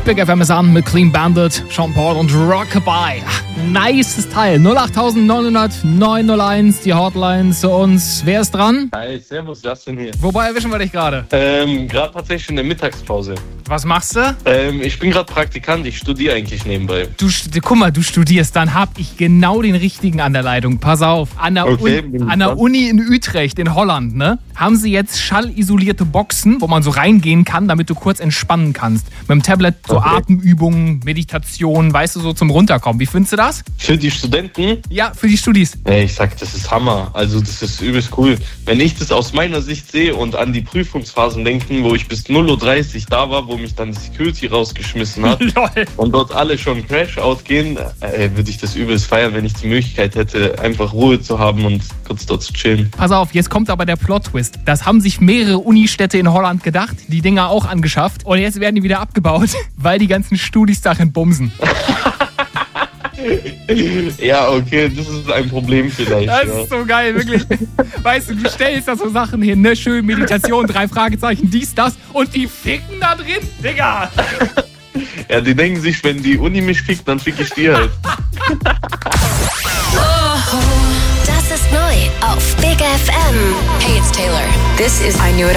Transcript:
Big FM ist an mit Clean Bandit, Sean Paul und Rockabye. Nices Teil. 08900 901, die Hotline zu uns. Wer ist dran? Hi, servus, Justin hier. Wobei erwischen wir dich gerade? Gerade tatsächlich in der Mittagspause. Was machst du? Ich bin gerade Praktikant, ich studiere eigentlich nebenbei. Guck mal, du studierst, dann hab ich genau den richtigen an der Leitung. Pass auf, an der Uni in Utrecht in Holland, ne, haben sie jetzt schallisolierte Boxen, wo man so reingehen kann, damit du kurz entspannen kannst. Mit dem Tablet so Atemübungen, Meditation, weißt du, so zum Runterkommen. Wie findest du das? Für die Studenten? Ja, für die Studis. Ich sag, das ist Hammer. Also das ist übelst cool. Wenn ich das aus meiner Sicht sehe und an die Prüfungsphasen denken, wo ich bis 0:30 Uhr da war, wo mich dann die Security rausgeschmissen hat und dort alle schon Crash-Out gehen, würde ich das übelst feiern, wenn ich die Möglichkeit hätte, einfach Ruhe zu haben und kurz dort zu chillen. Pass auf, jetzt kommt aber der Plot-Twist. Das haben sich mehrere Unistädte in Holland gedacht, die Dinger auch angeschafft und jetzt werden die wieder abgebaut, weil die ganzen Studis darin bumsen. Ja, okay, das ist ein Problem vielleicht. Das ist so geil, wirklich. Weißt du, du stellst da so Sachen hin, ne? Schön Meditation, 3 Fragezeichen, dies, das und die ficken da drin, Digga. Ja, die denken sich, wenn die Uni mich fickt, dann fick ich die halt. Das ist neu auf Big FM. Hey, it's Taylor. This is I Knew It